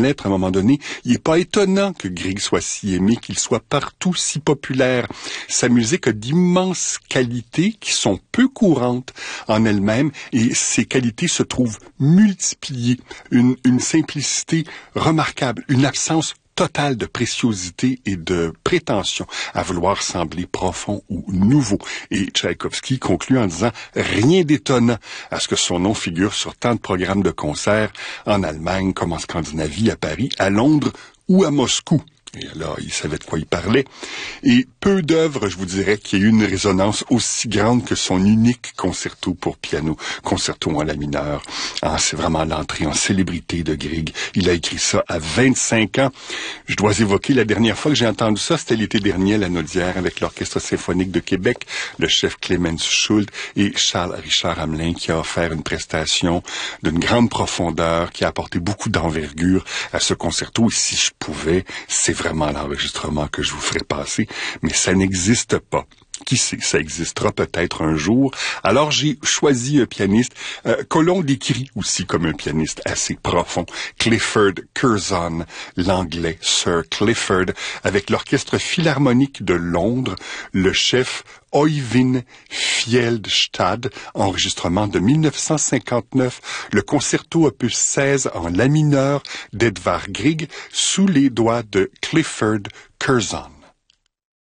lettre à un moment donné, il n'est pas étonnant que Grieg soit si aimé, qu'il soit partout si populaire. Sa musique a d'immenses qualités qui sont peu courantes en elle-même et ces qualités se trouvent multipliées. Une simplicité remarquable, une absence totale de préciosité et de prétention à vouloir sembler profond ou nouveau. Et Tchaïkovski conclut en disant « Rien d'étonnant à ce que son nom figure sur tant de programmes de concerts en Allemagne comme en Scandinavie, à Paris, à Londres ou à Moscou. » Et alors, il savait de quoi il parlait. Et peu d'œuvres, je vous dirais, qui aient eu une résonance aussi grande que son unique concerto pour piano, concerto en la mineur. Ah, c'est vraiment l'entrée en célébrité de Grieg. Il a écrit ça à 25 ans. Je dois évoquer la dernière fois que j'ai entendu ça, c'était l'été dernier à la Naudière avec l'Orchestre symphonique de Québec, le chef Clemens Schult et Charles-Richard Hamelin qui a offert une prestation d'une grande profondeur, qui a apporté beaucoup d'envergure à ce concerto. Et si je pouvais, c'est vraiment l'enregistrement que je vous ferai passer, mais ça n'existe pas. Qui sait, ça existera peut-être un jour. Alors j'ai choisi un pianiste que l'on décrit aussi comme un pianiste assez profond, Clifford Curzon, l'anglais Sir Clifford, avec l'Orchestre Philharmonique de Londres, le chef Øyvind Fjeldstad, enregistrement de 1959, le concerto opus 16 en la mineur d'Edvard Grieg, sous les doigts de Clifford Curzon.